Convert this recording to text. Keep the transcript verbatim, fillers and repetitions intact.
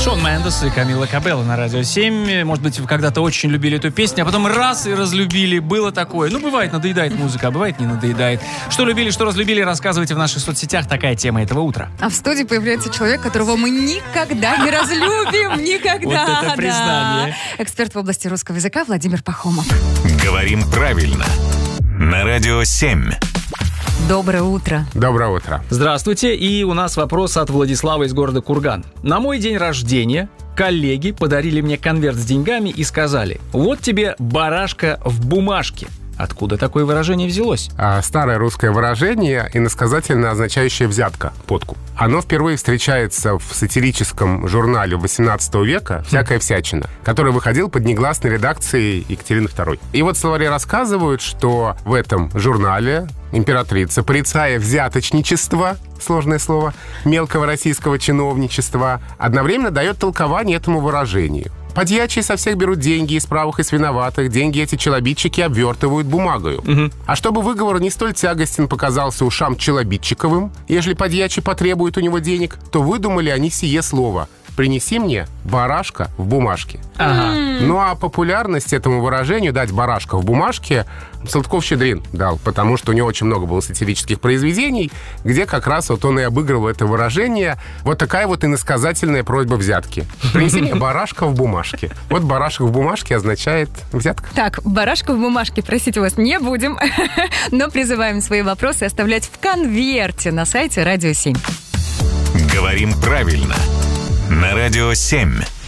Шон Мендес и Камила Кабелло на Радио семь. Может быть, вы когда-то очень любили эту песню, а потом раз и разлюбили. Было такое. Ну, бывает, надоедает музыка, а бывает, не надоедает. Что любили, что разлюбили, рассказывайте в наших соцсетях. Такая тема этого утра. А в студии появляется человек, которого мы никогда не разлюбим. Никогда. Вот это признание. Да. Эксперт в области русского языка Владимир Пахомов. Говорим правильно. На Радио семь. Доброе утро. Доброе утро. Здравствуйте. И у нас вопрос от Владислава из города Курган. На мой день рождения коллеги подарили мне конверт с деньгами и сказали: вот тебе барашка в бумажке. Откуда такое выражение взялось? А, старое русское выражение, иносказательно означающее «взятка», подкуп. Оно впервые встречается в сатирическом журнале восемнадцатого века «Всякая всячина», который выходил под негласной редакцией Екатерины второй. И вот словари рассказывают, что в этом журнале императрица, порицая взяточничество, сложное слово, мелкого российского чиновничества, одновременно дает толкование этому выражению. Подьячие со всех берут деньги из правых и с виноватых. Деньги эти челобитчики обвертывают бумагою. Угу. А чтобы выговор не столь тягостен показался ушам челобитчиковым, ежели подьячий потребует у него денег, то выдумали они сие слово: «Принеси мне барашка в бумажке». Ага. Ну а популярность этому выражению «дать барашка в бумажке» Салтыков-Щедрин дал, потому что у него очень много было сатирических произведений, где как раз вот он и обыгрывал это выражение. Вот такая вот иносказательная просьба взятки. «Принеси мне барашка в бумажке». Вот барашек в бумажке означает взятка. Так, барашка в бумажке просить у вас не будем, но призываем свои вопросы оставлять в конверте на сайте Радио семь. Говорим правильно. На Радио семь.